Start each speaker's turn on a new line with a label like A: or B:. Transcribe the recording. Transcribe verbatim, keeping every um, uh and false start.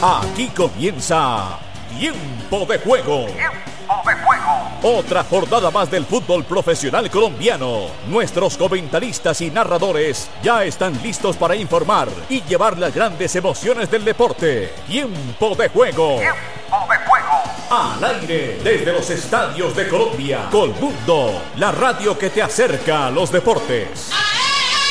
A: Aquí comienza Tiempo de Juego.
B: Tiempo de Juego.
A: Otra jornada más del fútbol profesional colombiano. Nuestros comentaristas y narradores ya están listos para informar y llevar las grandes emociones del deporte. Tiempo de Juego.
B: Tiempo de Juego.
A: Al aire desde los estadios de Colombia. Colmundo, la radio que te acerca a los deportes.